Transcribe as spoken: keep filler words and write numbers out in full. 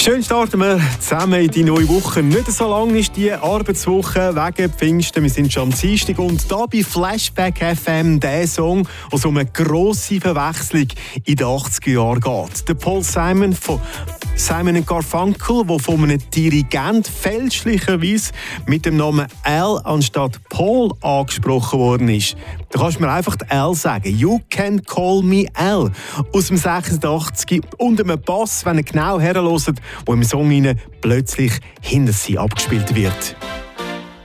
Schön starten wir zusammen in die neue Woche. Nicht so lang ist die Arbeitswoche wegen Pfingsten. Wir sind schon am Dienstag und hier bei Flashback F M der Song, der um eine grosse Verwechslung in den achtziger Jahren geht. Der Paul Simon von Simon and Garfunkel, der von einem Dirigent fälschlicherweise mit dem Namen Al anstatt Paul angesprochen worden ist. Da kannst du mir einfach Al sagen. You can call me Al. Aus dem sechsundachtzig und einem Bass, wenn ihr genau herhört, wo im Song plötzlich hinter sie abgespielt wird.